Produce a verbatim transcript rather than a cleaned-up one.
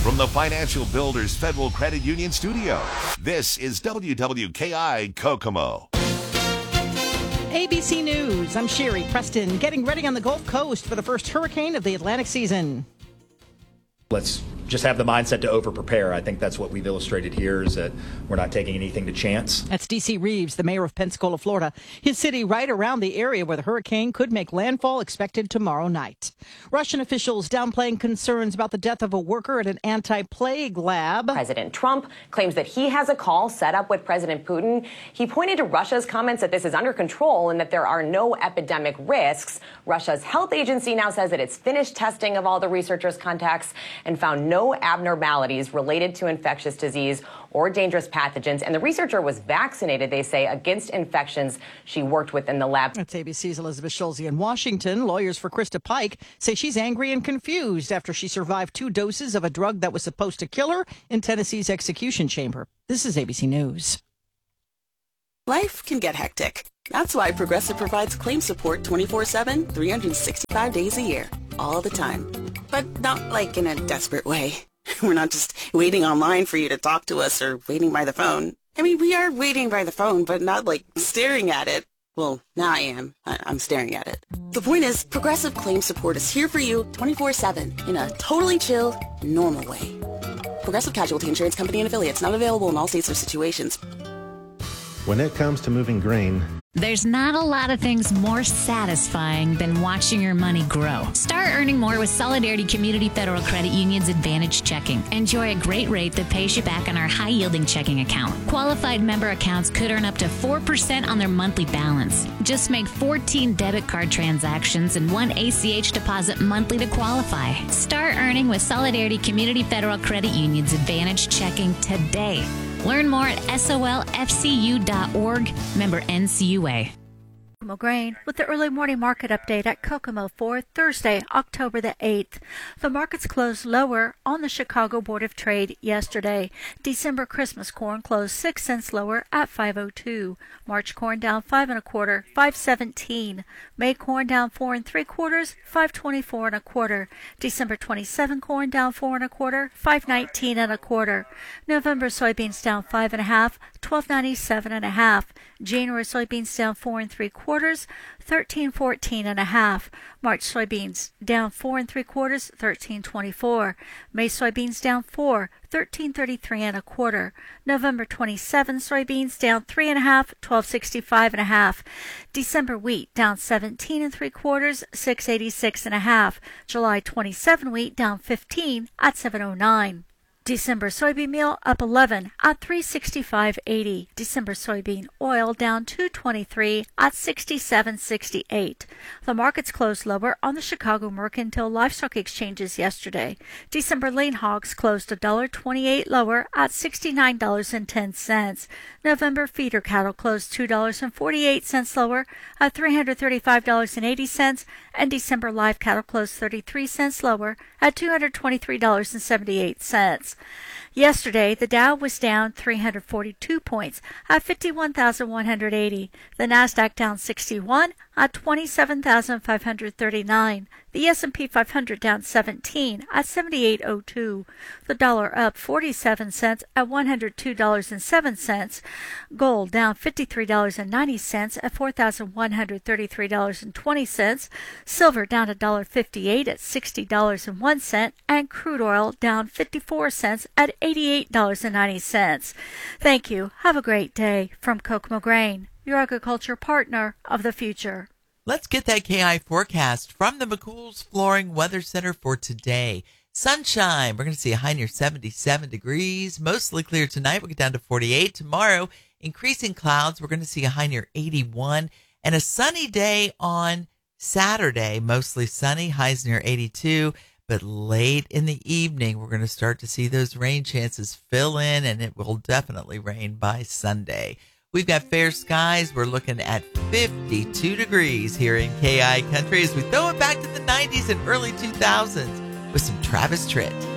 From the Financial Builders Federal Credit Union studio, this is W W K I Kokomo. A B C News, I'm Sherry Preston, getting ready on the Gulf Coast for the first hurricane of the Atlantic season. Let's just have the mindset to over-prepare. I think that's what we've illustrated here, is that we're not taking anything to chance. That's D C Reeves, the mayor of Pensacola, Florida. His city right around the area where the hurricane could make landfall, expected tomorrow night. Russian officials downplaying concerns about the death of a worker at an anti-plague lab. President Trump claims that he has a call set up with President Putin. He pointed to Russia's comments that this is under control and that there are no epidemic risks. Russia's health agency now says that it's finished testing of all the researchers' contacts and found no abnormalities related to infectious disease or dangerous pathogens. And the researcher was vaccinated, they say, against infections she worked with in the lab. That's A B C's Elizabeth Schulze in Washington. Lawyers for Krista Pike say she's angry and confused after she survived two doses of a drug that was supposed to kill her in Tennessee's execution chamber. This is A B C News. Life can get hectic. That's why Progressive provides claim support twenty-four seven, three hundred sixty-five days a year, all the time. But not like in a desperate way. We're not just waiting online for you to talk to us or waiting by the phone. I mean, we are waiting by the phone, but not like staring at it. Well, now I am. I- I'm staring at it. The point is, Progressive claim support is here for you twenty-four seven in a totally chill, normal way. Progressive Casualty Insurance Company and Affiliates, not available in all states or situations. When it comes to moving grain, there's not a lot of things more satisfying than watching your money grow. Start earning more with Solidarity Community Federal Credit Union's Advantage Checking. Enjoy a great rate that pays you back on our high-yielding checking account. Qualified member accounts could earn up to four percent on their monthly balance. Just make fourteen debit card transactions and one A C H deposit monthly to qualify. Start earning with Solidarity Community Federal Credit Union's Advantage Checking today. Learn more at S O L F C U dot org, member N C U A. Kokomo Grain with the early morning market update at Kokomo for Thursday, October the eighth. The markets closed lower on the Chicago Board of Trade yesterday. December Christmas corn closed six cents lower at five oh two. March corn down five and a quarter, five seventeen. May corn down four and three quarters, five twenty-four and a quarter. December twenty-seven corn down four and a quarter, five nineteen and a quarter. November soybeans down five and a half, twelve ninety-seven and a half. January soybeans down four and three quarters, thirteen fourteen and a half. March soybeans down four and three quarters, thirteen twenty-four. May soybeans down four, thirteen thirty-three and a quarter. November twenty-seven soybeans down three and a half, twelve sixty-five and a half. December wheat down seventeen and three quarters, six eighty-six and a half. July twenty-seven wheat down fifteen at seven oh nine. December soybean meal up eleven at three sixty-five eighty. December soybean oil down two twenty-three at sixty-seven sixty-eight. The markets closed lower on the Chicago Mercantile Livestock Exchanges yesterday. December lean hogs closed one dollar twenty-eight lower at sixty-nine dollars and ten cents. November feeder cattle closed two dollars and forty-eight cents lower at three hundred thirty-five dollars and eighty cents, and December live cattle closed thirty-three cents lower at two hundred twenty-three dollars and seventy-eight cents. Yesterday, the Dow was down three hundred forty-two points at fifty-one thousand one hundred eighty. The Nasdaq down sixty-one at twenty-seven thousand five hundred thirty-nine. The S and P five hundred down seventeen at seventy-eight oh two. The dollar up forty-seven cents at one hundred two dollars and seven cents. Gold down fifty-three dollars and ninety cents at four thousand one hundred thirty-three dollars and twenty cents. Silver down one dollar fifty-eight at sixty dollars and one cent. And crude oil down fifty-four cents at eighty-eight dollars and ninety cents. Thank you. Have a great day. From Kokomo Grain, your agriculture partner of the future. Let's get that K I forecast from the McCool's Flooring Weather Center for today. Sunshine. We're going to see a high near seventy-seven degrees. Mostly clear tonight. We'll get down to forty-eight. Tomorrow, increasing clouds. We're going to see a high near eighty-one. And a sunny day on Saturday. Mostly sunny. Highs near eighty-two. But late in the evening, we're going to start to see those rain chances fill in, and it will definitely rain by Sunday. We've got fair skies. We're looking at fifty-two degrees here in K I Country as we throw it back to the nineties and early two thousands with some Travis Tritt.